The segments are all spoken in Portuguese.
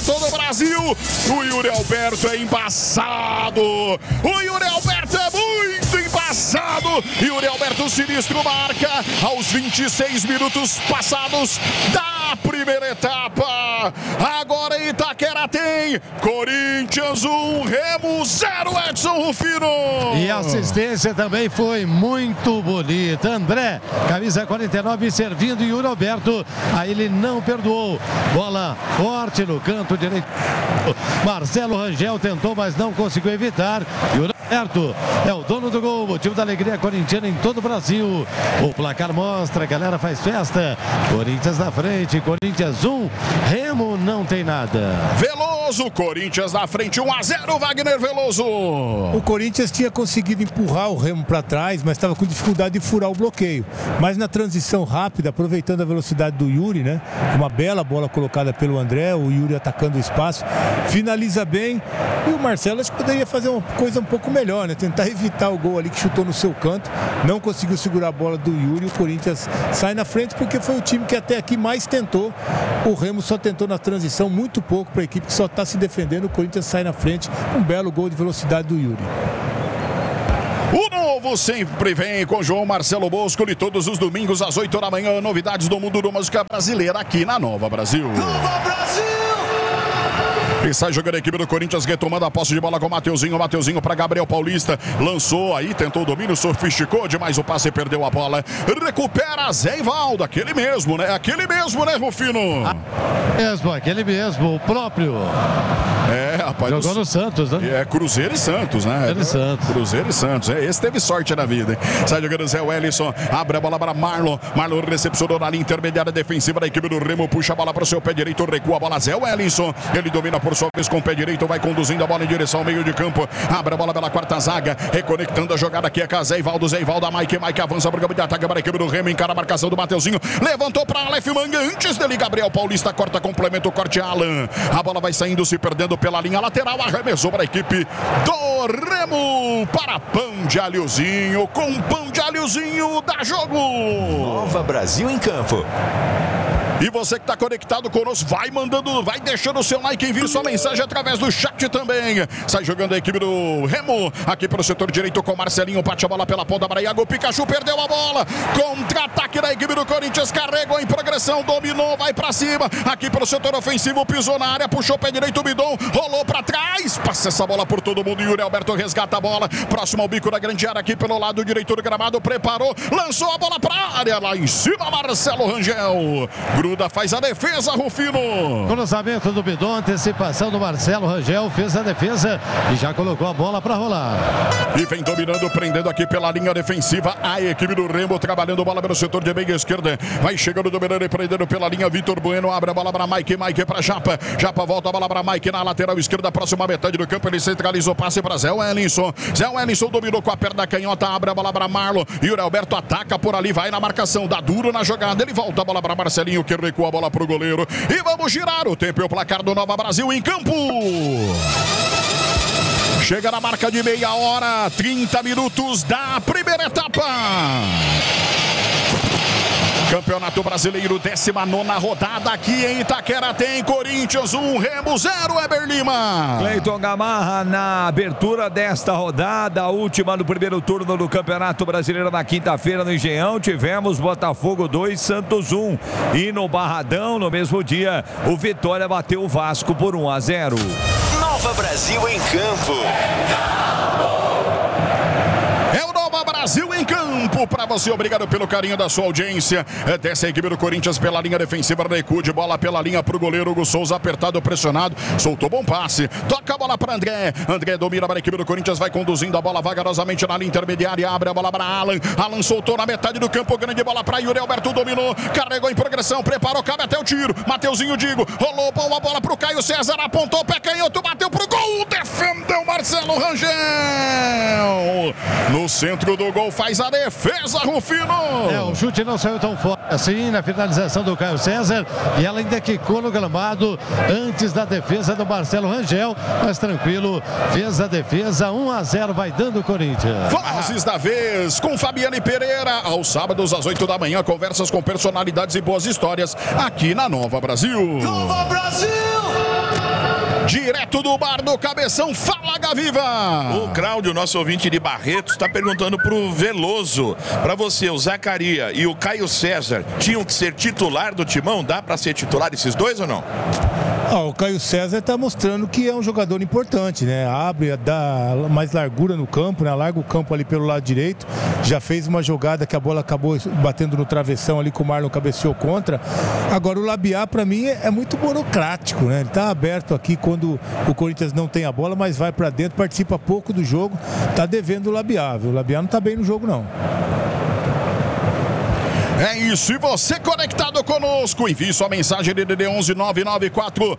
todo o Brasil. O Yuri Alberto é embaçado. O Yuri Alberto é muito embaçado. Yuri Alberto Sinistro marca aos 26 minutos passados da primeira etapa. Agora em Itaquera tem Corinthians 1, Remo 0, Edson Rufino. E a assistência também foi muito bonita. André, camisa 49, servindo Yuri Alberto. Aí ele não perdoou. Bola forte no canto direito. Marcelo Rangel tentou, mas não conseguiu evitar. Yuri Alberto é o dono do gol, motivo da alegria corintiana em todo o Brasil. O placar mostra, a galera faz festa. Corinthians na frente, Corinthians 1, Remo não tem nada. Veloso, Corinthians na frente, 1-0, Wagner Veloso. O Corinthians tinha conseguido empurrar o Remo para trás, mas estava com dificuldade de furar o bloqueio. Mas na transição rápida, aproveitando a velocidade do Yuri, né? Uma bela bola colocada pelo André, o Yuri atacando o espaço, finaliza bem. E o Marcelo acho que poderia fazer uma coisa um pouco melhor, né? Tentar evitar o gol ali que chutou no seu canto. Não conseguiu segurar a bola do Yuri. O Corinthians sai na frente porque foi o time que até aqui mais tentou. O Remo só tentou na transição muito pouco para a equipe que só está se defendendo. O Corinthians sai na frente. Um belo gol de velocidade do Yuri. O novo sempre vem com João Marcelo Bosco e todos os domingos às 8 da manhã. Novidades do mundo da música brasileira aqui na Nova Brasil. Nova Brasil! E sai jogando a equipe do Corinthians, retomando a posse de bola com o Mateuzinho. Mateuzinho para Gabriel Paulista. Lançou aí, tentou o domínio, sofisticou demais o passe e perdeu a bola. Recupera Zé Ivaldo, aquele mesmo, né? Aquele mesmo, né, Rufino? Aquele mesmo, o próprio. É, rapaz. Jogou no Santos, né? É, Cruzeiro e Santos, né? Cruzeiro e Santos. É, esse teve sorte na vida, hein? Sai jogando Zé Wellison, abre a bola para Marlon. Marlon recepcionou na linha intermediária defensiva da equipe do Remo, puxa a bola para o seu pé direito, recua a bola Zé Wellison. Ele domina por sua vez com o pé direito, vai conduzindo a bola em direção ao meio de campo. Abre a bola pela quarta zaga, reconectando a jogada aqui é com Zé Ivaldo, a Mike avança para o campo de ataque para a equipe do Remo, encara a marcação do Mateuzinho, levantou para Aleph Manga, antes dele Gabriel Paulista, corta, complemento, o corte Alan. A bola vai saindo, se perdendo pela linha lateral, arremessou para a equipe do Remo, para Pão de Alhozinho, com Pão de Alhozinho, dá jogo. Nova Brasil em campo. E você que está conectado conosco, vai mandando, vai deixando o seu like, envie sua mensagem através do chat também. Sai jogando a equipe do Remo, aqui para o setor direito com Marcelinho, bate a bola pela ponta para Iago, Pikachu perdeu a bola, contra-ataque da equipe do Corinthians, carregou em progressão, dominou, vai para cima, aqui para o setor ofensivo, pisou na área, puxou o pé direito, o Bidon, rolou para trás, passa essa bola por todo mundo, Yuri Alberto resgata a bola, próximo ao bico da grande área, aqui pelo lado direito do gramado, preparou, lançou a bola para a área, lá em cima Marcelo Rangel, gruda, faz a defesa, Rufino. Cruzamento do Bidon, antecipação do Marcelo Rangel, fez a defesa e já colocou a bola para rolar. E vem dominando, prendendo aqui pela linha defensiva a equipe do Remo, trabalhando bola pelo setor de meia esquerda, vai chegando, dominando e prendendo pela linha, Vitor Bueno, abre a bola para Mike para Japa, volta a bola para Mike na lateral esquerda, próxima metade do campo, ele centraliza o passe para Zé Wellison, dominou com a perna canhota, abre a bola para Marlon, Yuri Alberto ataca por ali, vai na marcação, dá duro na jogada, ele volta a bola para Marcelinho, que recua a bola para o goleiro, e vamos girar o tempo e o placar do Nova Brasil em campo. Chega na marca de meia hora, 30 minutos da primeira etapa. Campeonato Brasileiro, 19ª rodada aqui em Itaquera, tem Corinthians 1, Remo 0, Eber Lima. Cleiton Gamarra na abertura desta rodada, a última do primeiro turno do Campeonato Brasileiro na quinta-feira no Engenhão, tivemos Botafogo 2, Santos 1. E no Barradão, no mesmo dia, o Vitória bateu o Vasco por 1-0. Nova Brasil em campo. É o Nova Brasil em campo para você, obrigado pelo carinho da sua audiência. Desce a equipe do Corinthians pela linha defensiva, recua de bola pela linha para o goleiro Hugo Souza, apertado, pressionado, soltou bom passe, toca a bola para André domina para a equipe do Corinthians, vai conduzindo a bola vagarosamente na linha intermediária, abre a bola para Alan soltou na metade do campo, grande bola para Yuri Alberto, dominou, carregou em progressão, preparou, cabe até o tiro, Mateuzinho rolou boa bola para o Caio César, apontou, pé canhoto, bateu pro gol, defendeu Marcelo Rangel, no centro do gol, faz a defesa, Rufino. O chute não saiu tão forte assim na finalização do Caio César e ela ainda quicou no gramado antes da defesa do Marcelo Rangel, mas tranquilo, fez a defesa, 1-0, vai dando o Corinthians. Vozes da vez com Fabiane Pereira, aos sábados às 8 da manhã, conversas com personalidades e boas histórias aqui na Nova Brasil. Nova Brasil! direto do bar do Cabeção. Fala, Gaviva! O Cláudio, nosso ouvinte de Barretos, está perguntando pro Veloso, para você, o Zacaria e o Caio César tinham que ser titular do Timão? Dá para ser titular esses dois ou não? O Caio César está mostrando que é um jogador importante, né? Abre, dá mais largura no campo, né? Larga o campo ali pelo lado direito. Já fez uma jogada que a bola acabou batendo no travessão ali, que o Marlon cabeceou contra. Agora o Labiá, para mim, é muito burocrático, né? Ele está aberto aqui quando o Corinthians não tem a bola, mas vai para dentro, participa pouco do jogo. Está devendo o Labiá, viu? O Labiá não está bem no jogo, não. É isso, e você conectado conosco, envie sua mensagem DDD 11 994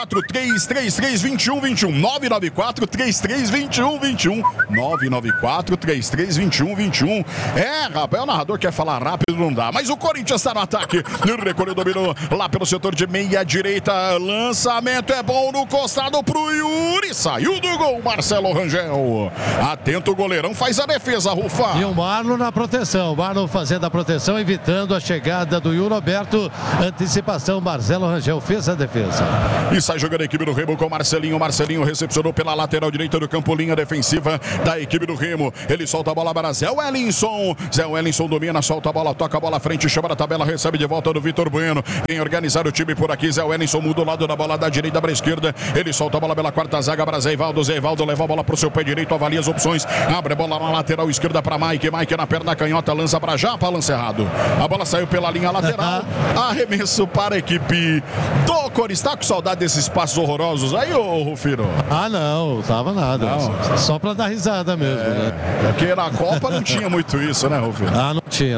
4333 2121 994 3321 21 994 3321 21. Rapaz, o narrador quer falar rápido, não dá, mas o Corinthians está no ataque, recolheu, dominou lá pelo setor de meia direita, lançamento é bom no costado pro Yuri, saiu do gol Marcelo Rangel, atento, o goleirão faz a defesa, Rufa. E o Marlon na proteção, o Marlon fazendo a proteção, evitando a chegada do Yuri Alberto. Antecipação, Marcelo Rangel fez a defesa. E sai jogando a equipe do Remo com Marcelinho. Marcelinho recepcionou pela lateral direita do campo, linha defensiva da equipe do Remo. Ele solta a bola para Zé Wellington. Zé Wellington domina, solta a bola, toca a bola à frente, chama na tabela, recebe de volta do Vitor Bueno. Quem organizar o time por aqui, Zé Wellington muda o lado da bola da direita para a esquerda. Ele solta a bola pela quarta zaga para Zé Ivaldo. Zé Ivaldo leva a bola para o seu pé direito, avalia as opções. Abre a bola na lateral esquerda para Mike. Mike na perna canhota, lança para Japa, lança errado. A bola saiu pela linha lateral. Arremesso para a equipe do Corinthians. Está com saudade desses passos horrorosos aí, ô Rufino? Não, tava nada. Não. Só para dar risada mesmo, né? Porque na Copa não tinha muito isso, né, Rufino? Não tinha.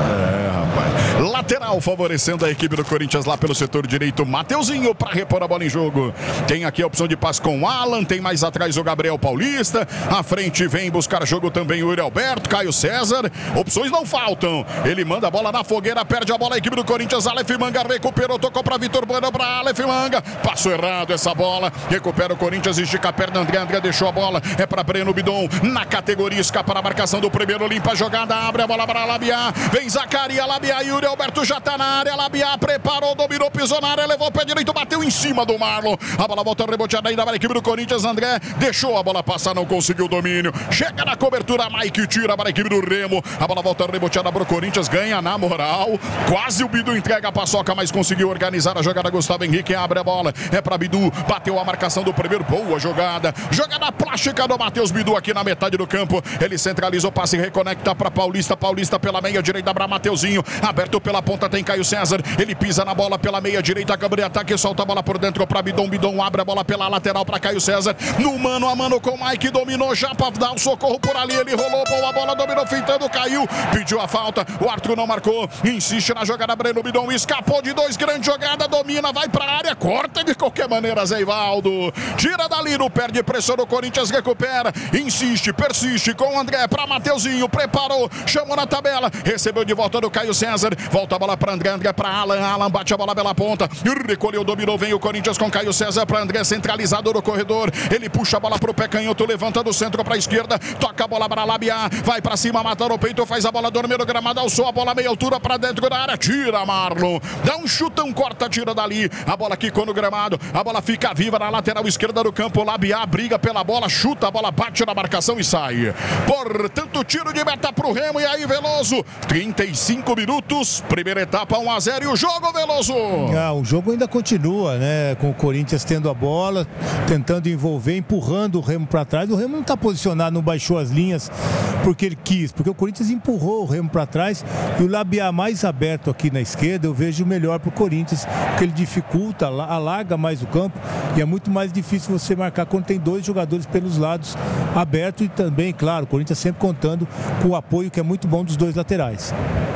Rapaz. Lateral favorecendo a equipe do Corinthians lá pelo setor direito. Mateuzinho para repor a bola em jogo. Tem aqui a opção de passe com o Alan. Tem mais atrás o Gabriel Paulista. À frente vem buscar jogo também o Yuri Alberto, Caio César. Opções não faltam. Ele manda a bola na fogueira, perde a bola a equipe do Corinthians. Aleph Manga recuperou, tocou para Vitor Bueno, para Aleph Manga. Passou errado essa bola. Recupera o Corinthians, estica a perna. André deixou a bola. É para Breno Bidon. Na categoria, escapa na marcação do primeiro. Limpa a jogada, abre a bola para Labiá. Vem Zacaria, Labiá, Yuri Alberto já tá na área. Labiá preparou, dominou, pisou na área, levou o pé direito, bateu em cima do Marlon. A bola volta reboteada ainda para a equipe do Corinthians. André deixou a bola passar, não conseguiu o domínio. Chega na cobertura, Mike tira para a equipe do Remo. A bola volta reboteada para o Corinthians, ganha na moral. Quase o Bidu entrega a paçoca, mas conseguiu organizar a jogada. Gustavo Henrique abre a bola, é para Bidu, bateu a marcação do primeiro, boa jogada. Jogada plástica do Matheus Bidu aqui na metade do campo. Ele centralizou, passe e reconecta para Paulista. Paulista pela meia direita para Mateuzinho, aberto pela ponta tem Caio César. Ele pisa na bola pela meia direita, câmara de ataque, solta a bola por dentro para Bidon. Bidon abre a bola pela lateral para Caio César. No mano a mano com o Mike, dominou já para dar o socorro por ali. Ele rolou, boa bola, dominou, fintando, caiu, pediu a falta. O Arthur não marcou, insiste na jogada. Breno Bidon escapou de dois, grande jogada, domina, vai para a área, corta de qualquer maneira. Zé Ivaldo tira dali, não perde pressão do Corinthians, recupera, insiste, persiste com o André para Mateuzinho, preparou, chamou na tabela, recebeu de volta do Caio César, volta a bola para André, André para Alan bate a bola pela ponta, recolheu, dominou, vem o Corinthians com Caio César para André, centralizado no corredor, ele puxa a bola pro pé canhoto, levanta do centro para a esquerda, toca a bola para Labiá, vai para cima, mata no peito, faz a bola dormir no gramado, alçou a bola meia altura para dentro da área, tira Marlon, dá um chutão, corta, tira dali, a bola quicou no gramado, a bola fica viva na lateral esquerda do campo, Labiá briga pela bola, chuta, a bola bate na marcação e sai. Portanto, tiro de meta pro Remo, e aí Veloso, 35 minutos, primeira etapa 1-0 e o jogo, Veloso. O jogo ainda continua, né, com o Corinthians tendo a bola, tentando envolver, empurrando o Remo para trás. O Remo não está posicionado, não baixou as linhas porque ele quis, porque o Corinthians empurrou o Remo para trás, e o Labiá mais aberto aqui na esquerda eu vejo melhor para o Corinthians, porque ele dificulta, alarga mais o campo, e é muito mais difícil você marcar quando tem dois jogadores pelos lados abertos, e também, claro, o Corinthians sempre contando com o apoio que é muito bom dos dois laterais.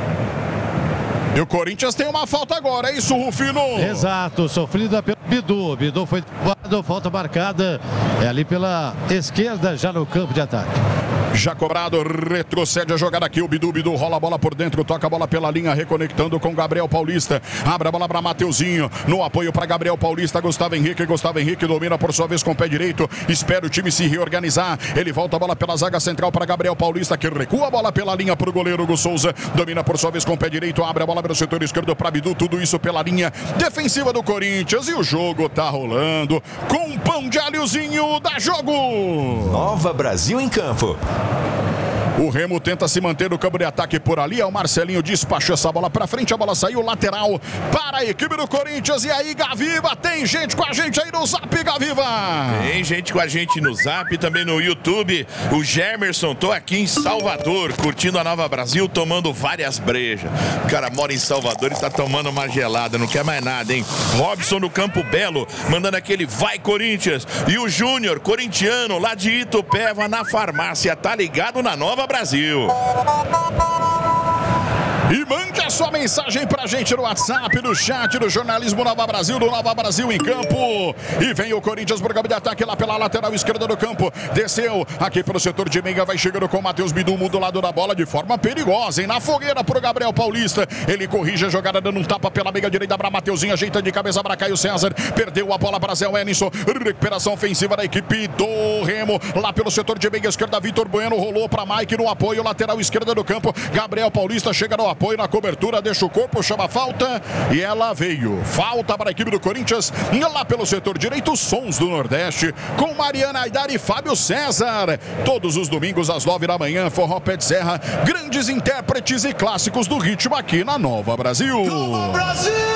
E o Corinthians tem uma falta agora, é isso, Rufino? Exato, sofrida pelo Bidu. Bidu foi derrubado, falta marcada, é ali pela esquerda, já no campo de ataque. Já cobrado, retrocede a jogada aqui. O Bidu rola a bola por dentro, toca a bola pela linha, reconectando com Gabriel Paulista. Abre a bola para Mateuzinho. No apoio para Gabriel Paulista, Gustavo Henrique domina por sua vez com o pé direito. Espera o time se reorganizar. Ele volta a bola pela zaga central para Gabriel Paulista, que recua a bola pela linha para o goleiro Hugo Souza. Domina por sua vez com o pé direito. Abre a bola pelo setor esquerdo para Bidu. Tudo isso pela linha defensiva do Corinthians. E o jogo tá rolando com um pão de alhozinho. Dá jogo! Nova Brasil em campo. O Remo tenta se manter no campo de ataque por ali. É o Marcelinho despachou essa bola pra frente. A bola saiu lateral para a equipe do Corinthians. E aí, Gaviva, tem gente com a gente aí no Zap, Gaviva. Tem gente com a gente no Zap, também no YouTube. O Gemerson, tô aqui em Salvador, curtindo a Nova Brasil, tomando várias brejas. O cara mora em Salvador e tá tomando uma gelada, não quer mais nada, hein? Robson no Campo Belo, mandando aquele vai Corinthians. E o Júnior, corintiano, lá de Itupeva, na farmácia, tá ligado na Nova Brasil. E mande a sua mensagem pra gente no WhatsApp, no chat do Jornalismo Nova Brasil, do Nova Brasil em campo. E vem o Corinthians pro campo de ataque lá pela lateral esquerda do campo. Desceu aqui pelo setor de meia, vai chegando com o Matheus Bidu, do lado da bola de forma perigosa, hein? Na fogueira pro Gabriel Paulista. Ele corrige a jogada, dando um tapa pela meia direita pra Mateuzinho, ajeita de cabeça pra Caio César. Perdeu a bola para Zé Wellington. Recuperação ofensiva da equipe do Remo. Lá pelo setor de meia esquerda, Vitor Bueno rolou pra Mike no apoio, lateral esquerda do campo. Gabriel Paulista chega no apoio, na cobertura, deixa o corpo, chama falta e ela veio. Falta para a equipe do Corinthians, lá pelo setor direito, Sons do Nordeste, com Mariana Aidar e Fábio César. Todos os domingos às 9 da manhã, Forró Pé de Serra, grandes intérpretes e clássicos do ritmo aqui na Nova Brasil. Nova Brasil!